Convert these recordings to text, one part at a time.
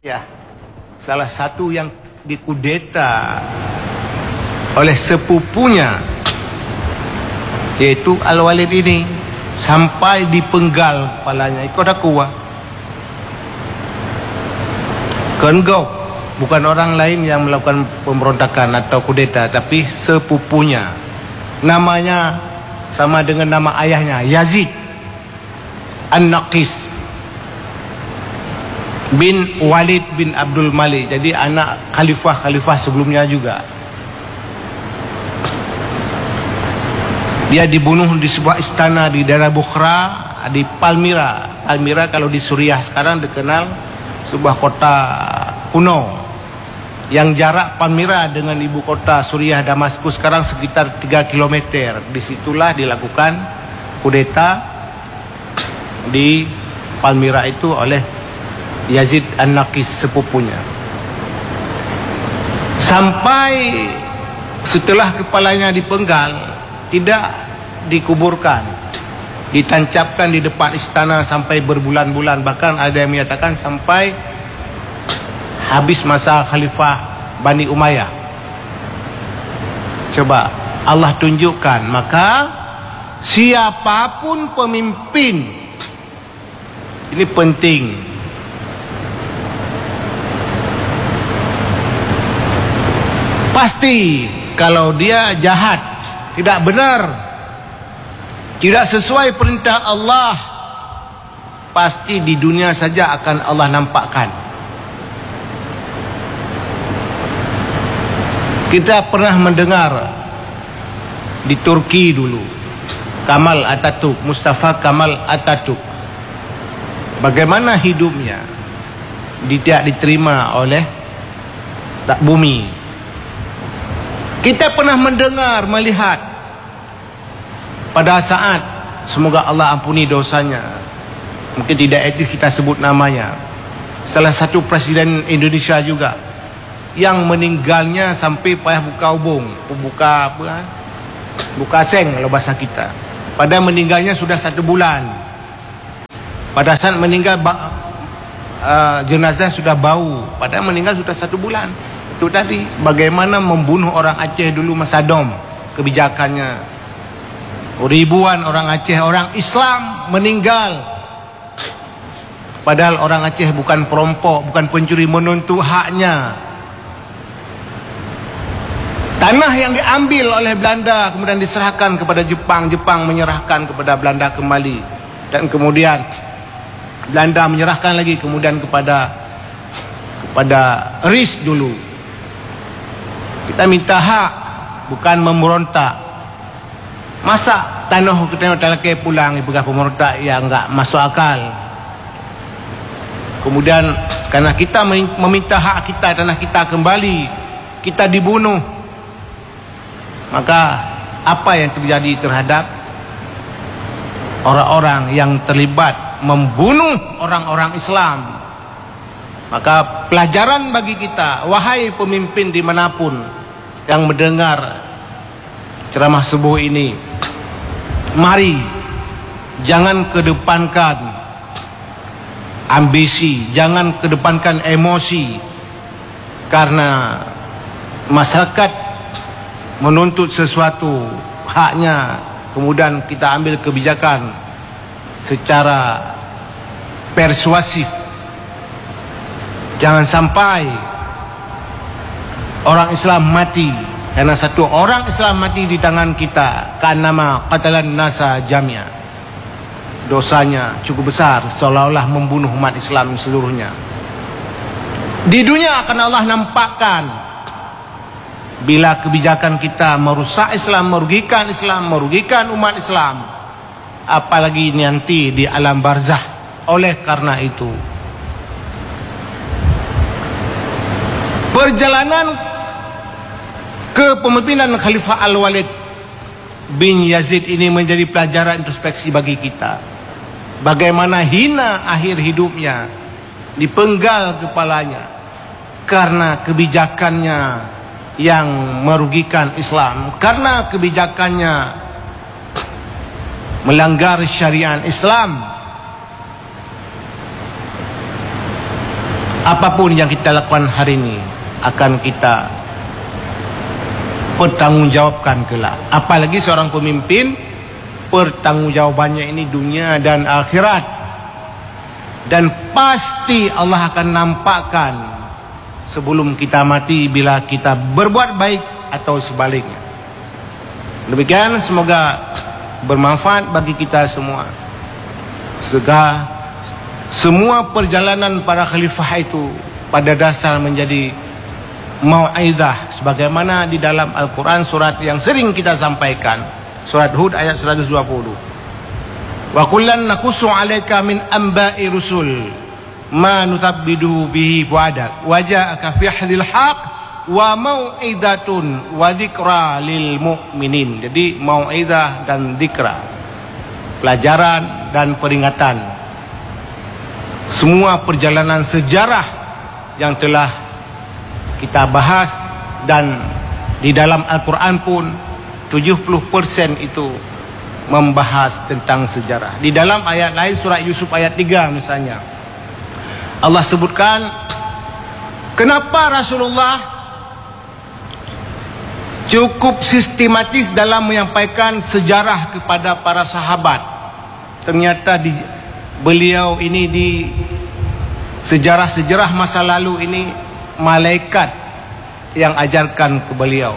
Ya, salah satu yang dikudeta oleh sepupunya, yaitu Al-Walid ini, sampai dipenggal kepalanya. Ikut aku wah. Kengau bukan orang lain yang melakukan pemberontakan atau kudeta, tapi sepupunya. Namanya sama dengan nama ayahnya, Yazid An-Naqis bin Walid bin Abdul Malik. Jadi anak khalifah sebelumnya juga. Dia dibunuh di sebuah istana di daerah Bukhara, di Palmyra. Palmyra kalau di Suriah sekarang dikenal sebuah kota kuno, yang jarak Palmyra dengan ibu kota Suriah Damaskus sekarang sekitar 3 km. Disitulah dilakukan kudeta di Palmyra itu oleh Yazid An-Naqis, sepupunya. Sampai setelah kepalanya dipenggal, tidak dikuburkan, ditancapkan di depan istana sampai berbulan-bulan. Bahkan ada yang menyatakan sampai habis masa Khalifah Bani Umayyah. Coba Allah tunjukkan, maka siapapun pemimpin, ini penting, pasti kalau dia jahat, tidak benar, tidak sesuai perintah Allah, pasti di dunia saja akan Allah nampakkan. Kita pernah mendengar di Turki dulu, Kemal Atatürk, Mustafa Kemal Atatürk, bagaimana hidupnya tidak diterima oleh bumi. Kita pernah mendengar, melihat pada saat, semoga Allah ampuni dosanya, mungkin tidak etis kita sebut namanya, salah satu presiden Indonesia juga, yang meninggalnya sampai payah buka hubung, buka seng kalau bahasa kita. Pada meninggalnya sudah 1 bulan. Pada saat meninggal jenazah sudah bau. Pada meninggal sudah 1 bulan. Itu tadi bagaimana membunuh orang Aceh dulu, Mas Adom, kebijakannya. Ribuan orang Aceh, orang Islam meninggal. Padahal orang Aceh bukan perampok, bukan pencuri, menuntut haknya. Tanah yang diambil oleh Belanda kemudian diserahkan kepada Jepang, Jepang menyerahkan kepada Belanda kembali, dan kemudian Belanda menyerahkan lagi kemudian kepada RIS dulu. Kita minta hak, bukan memberontak. Masa tanah kita talakai pulang dipegang pemberontak yang enggak masuk akal. Kemudian karena kita meminta hak kita, tanah kita kembali, kita dibunuh. Maka apa yang terjadi terhadap orang-orang yang terlibat membunuh orang-orang Islam? Maka pelajaran bagi kita, wahai pemimpin dimanapun yang mendengar ceramah subuh ini, mari jangan kedepankan ambisi, jangan kedepankan emosi, karena masyarakat menuntut sesuatu haknya, kemudian kita ambil kebijakan secara persuasif. Jangan sampai orang Islam mati, karena satu orang Islam mati di tangan kita, kanama qatalan nasa jamia, dosanya cukup besar, seolah-olah membunuh umat Islam seluruhnya. Di dunia akan Allah nampakkan bila kebijakan kita merusak Islam, merugikan Islam, merugikan umat Islam, apalagi nanti di alam barzah. Oleh karena itu, perjalanan kepemimpinan Khalifah Al-Walid bin Yazid ini menjadi pelajaran introspeksi bagi kita. Bagaimana hina akhir hidupnya, dipenggal kepalanya karena kebijakannya yang merugikan Islam, karena kebijakannya melanggar syariat Islam. apapun yang kita lakukan hari ini akan kita pertanggungjawabkan kelak. Apalagi seorang pemimpin, pertanggungjawabannya ini dunia dan akhirat. Dan pasti Allah akan nampakkan sebelum kita mati bila kita berbuat baik atau sebaliknya. Demikian, semoga bermanfaat bagi kita semua. Semua perjalanan para khalifah itu pada dasar menjadi mau'izah, sebagaimana di dalam Al-Quran surat yang sering kita sampaikan, surat Hud ayat 120. Wa kullan naqussu 'alaika min anba'i rusul ma nuthabbidu bihi fu'adak wa ja'aka fi hadhil haqq wa mau'idatun wa dzikra lil mu'minin. Jadi mau'izah dan dzikra, pelajaran dan peringatan. Semua perjalanan sejarah yang telah kita bahas, dan di dalam Al-Quran pun 70% itu membahas tentang sejarah. Di dalam ayat lain, surah Yusuf ayat 3 misalnya, Allah sebutkan kenapa Rasulullah cukup sistematis dalam menyampaikan sejarah kepada para sahabat. Ternyata beliau ini di sejarah-sejarah masa lalu ini malaikat yang ajarkan ke beliau.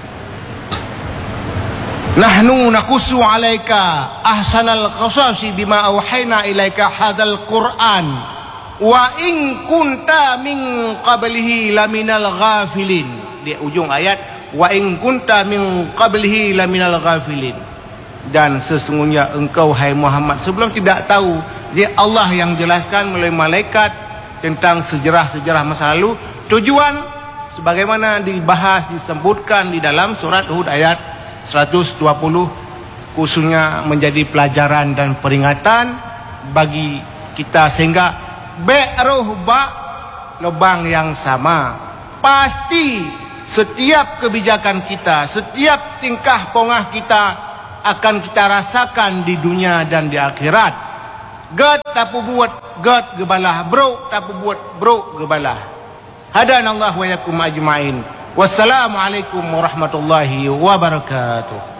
Nahnu naqussu 'alaika ahsanal qasasi bima auhayna ilaika hadzal Qur'an wa in kunta min qablihi laminal ghafilin. Di ujung ayat, wa in kunta min qablihi laminal ghafilin. Dan sesungguhnya engkau, hai Muhammad, sebelum tidak tahu. Dia Allah yang jelaskan melalui malaikat tentang sejarah-sejarah masa lalu. Tujuan sebagaimana dibahas, disebutkan di dalam surat Hud ayat 120, khususnya menjadi pelajaran dan peringatan bagi kita, sehingga lubang yang sama. Pasti setiap kebijakan kita, setiap tingkah pongah kita akan kita rasakan di dunia dan di akhirat. God tapu buat, God gebalah. Bro tapu buat, bro gebalah. Hadanallahu wa yakum ajma'in. Wassalamualaikum warahmatullahi wabarakatuh.